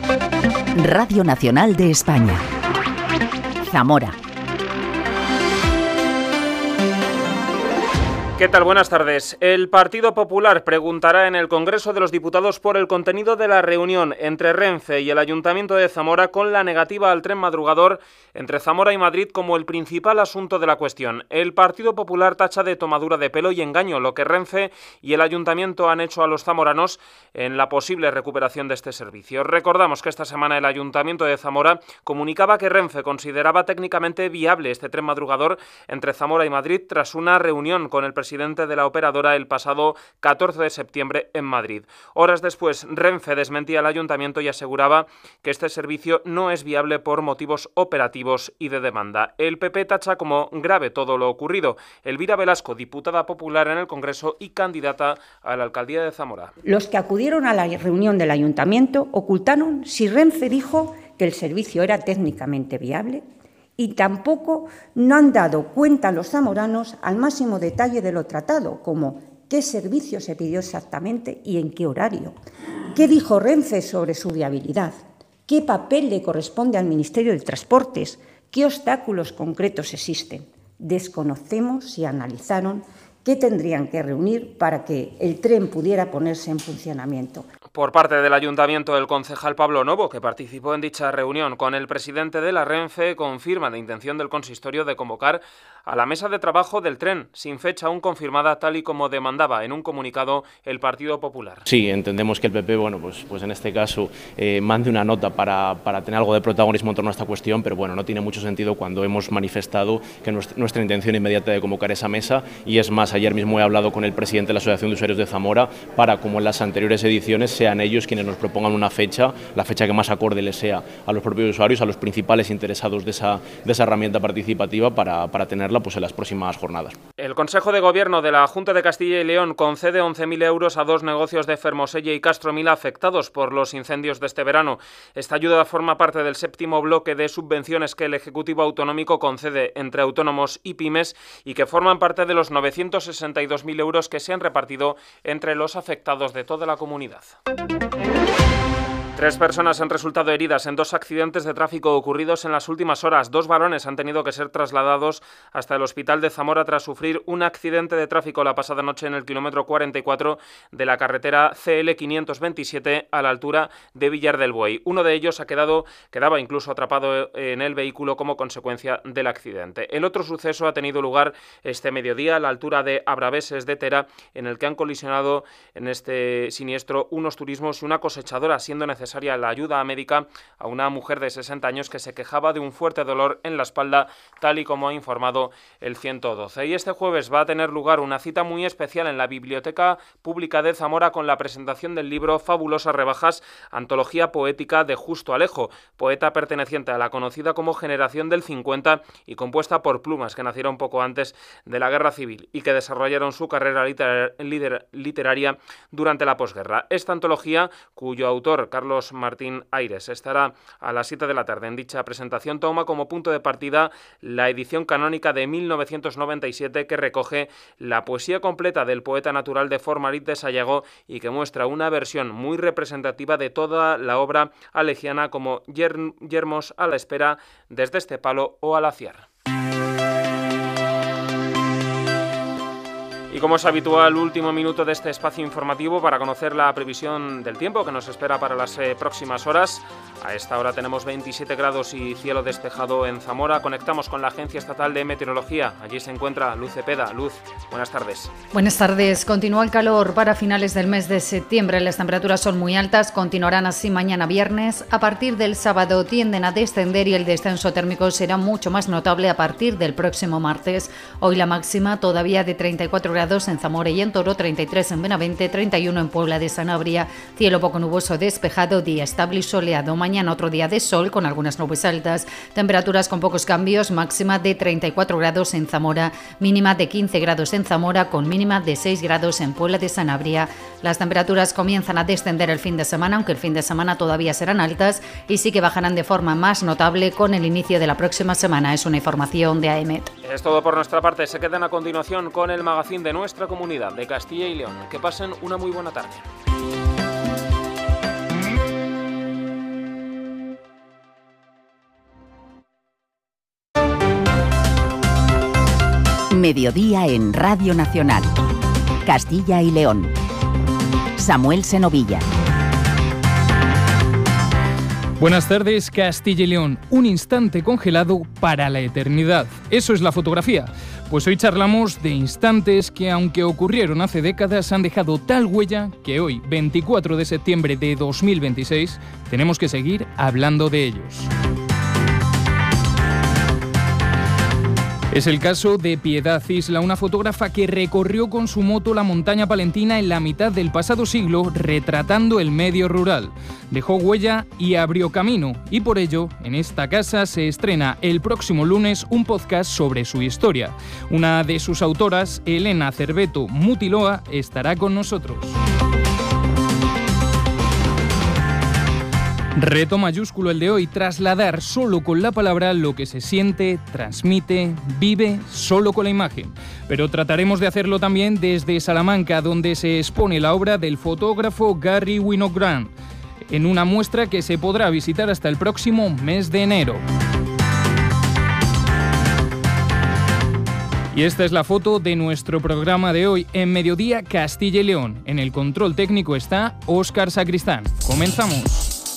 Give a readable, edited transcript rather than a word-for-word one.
Radio Nacional de España. Zamora. ¿Qué tal? Buenas tardes. El Partido Popular preguntará en el Congreso de los Diputados por el contenido de la reunión entre Renfe y el Ayuntamiento de Zamora, con la negativa al tren madrugador entre Zamora y Madrid como el principal asunto de la cuestión. El Partido Popular tacha de tomadura de pelo y engaño lo que Renfe y el Ayuntamiento han hecho a los zamoranos en la posible recuperación de este servicio. Recordamos que esta semana el Ayuntamiento de Zamora comunicaba que Renfe consideraba técnicamente viable este tren madrugador entre Zamora y Madrid tras una reunión con el presidente de la operadora el pasado 14 de septiembre en Madrid. Horas después, Renfe desmentía al Ayuntamiento y aseguraba que este servicio no es viable por motivos operativos y de demanda. El PP tacha como grave todo lo ocurrido. Elvira Velasco, diputada popular en el Congreso y candidata a la alcaldía de Zamora. Los que acudieron a la reunión del Ayuntamiento ocultaron si Renfe dijo que el servicio era técnicamente viable, y tampoco no han dado cuenta a los zamoranos al máximo detalle de lo tratado, como qué servicio se pidió exactamente y en qué horario, qué dijo Renfe sobre su viabilidad, qué papel le corresponde al Ministerio de Transportes, qué obstáculos concretos existen. Desconocemos si analizaron qué tendrían que reunir para que el tren pudiera ponerse en funcionamiento. Por parte del Ayuntamiento, el concejal Pablo Novo, que participó en dicha reunión con el presidente de la Renfe, confirma la intención del consistorio de convocar a la mesa de trabajo del tren, sin fecha aún confirmada, tal y como demandaba en un comunicado el Partido Popular. Sí, entendemos que el PP, pues en este caso, mande una nota para tener algo de protagonismo en torno a esta cuestión, pero bueno, no tiene mucho sentido cuando hemos manifestado que nuestra intención inmediata de convocar esa mesa, y es más, ayer mismo he hablado con el presidente de la Asociación de Usuarios de Zamora para, como en las anteriores ediciones, sean ellos quienes nos propongan una fecha, la fecha que más acorde les sea a los propios usuarios, a los principales interesados de esa herramienta participativa para tenerla en las próximas jornadas. El Consejo de Gobierno de la Junta de Castilla y León concede 11.000 euros a dos negocios de Fermoselle y Castromila afectados por los incendios de este verano. Esta ayuda forma parte del séptimo bloque de subvenciones que el Ejecutivo Autonómico concede entre autónomos y pymes y que forman parte de los 962.000 euros que se han repartido entre los afectados de toda la comunidad. 3 personas han resultado heridas en 2 accidentes de tráfico ocurridos en las últimas horas. 2 varones han tenido que ser trasladados hasta el hospital de Zamora tras sufrir un accidente de tráfico la pasada noche en el kilómetro 44 de la carretera CL 527 a la altura de Villar del Buey. Uno de ellos quedaba incluso atrapado en el vehículo como consecuencia del accidente. El otro suceso ha tenido lugar este mediodía a la altura de Abraveses de Tera, en el que han colisionado en este siniestro unos turismos y una cosechadora, siendo necesaria la ayuda médica a una mujer de 60 años que se quejaba de un fuerte dolor en la espalda, tal y como ha informado el 112. Y este jueves va a tener lugar una cita muy especial en la Biblioteca Pública de Zamora con la presentación del libro Fabulosas Rebajas, antología poética de Justo Alejo, poeta perteneciente a la conocida como Generación del 50 y compuesta por plumas que nacieron poco antes de la Guerra Civil y que desarrollaron su carrera literaria durante la posguerra. Esta antología, cuyo autor, Carlos Martín Aires, estará a las 7 de la tarde. En dicha presentación toma como punto de partida la edición canónica de 1997 que recoge la poesía completa del poeta natural de Formarit de Sayago y que muestra una versión muy representativa de toda la obra alegiana como Yermos a la espera, Desde este palo o Alaciar. Y como es habitual, último minuto de este espacio informativo para conocer la previsión del tiempo que nos espera para las próximas horas. A esta hora tenemos 27 grados y cielo despejado en Zamora. Conectamos con la Agencia Estatal de Meteorología. Allí se encuentra Luz Cepeda. Luz, buenas tardes. Buenas tardes. Continúa el calor para finales del mes de septiembre. Las temperaturas son muy altas, continuarán así mañana viernes. A partir del sábado tienden a descender y el descenso térmico será mucho más notable a partir del próximo martes. Hoy la máxima todavía de 34 grados en Zamora y en Toro, 33 en Benavente, 31 en Puebla de Sanabria. Cielo poco nuboso despejado, día estable y soleado. Mañana otro día de sol con algunas nubes altas. Temperaturas con pocos cambios, máxima de 34 grados en Zamora, mínima de 15 grados en Zamora con mínima de 6 grados en Puebla de Sanabria. Las temperaturas comienzan a descender el fin de semana, aunque el fin de semana todavía serán altas y sí que bajarán de forma más notable con el inicio de la próxima semana. Es una información de AEMET. Es todo por nuestra parte. Se quedan a continuación con el magazín de nuestra comunidad de Castilla y León. Que pasen una muy buena tarde. Mediodía en Radio Nacional. Castilla y León. Samuel Senovilla. Buenas tardes, Castilla y León. Un instante congelado para la eternidad. Eso es la fotografía. Pues hoy charlamos de instantes que, aunque ocurrieron hace décadas, han dejado tal huella que hoy, 24 de septiembre de 2026, tenemos que seguir hablando de ellos. Es el caso de Piedad Isla, una fotógrafa que recorrió con su moto la montaña palentina en la mitad del pasado siglo, retratando el medio rural. Dejó huella y abrió camino, y por ello, en esta casa se estrena el próximo lunes un podcast sobre su historia. Una de sus autoras, Elena Cerveto Mutiloa, estará con nosotros. Reto mayúsculo el de hoy, trasladar solo con la palabra lo que se siente, transmite, vive solo con la imagen. Pero trataremos de hacerlo también desde Salamanca, donde se expone la obra del fotógrafo Gary Winogrand, en una muestra que se podrá visitar hasta el próximo mes de enero. Y esta es la foto de nuestro programa de hoy en Mediodía Castilla y León. En el control técnico está Óscar Sacristán. Comenzamos.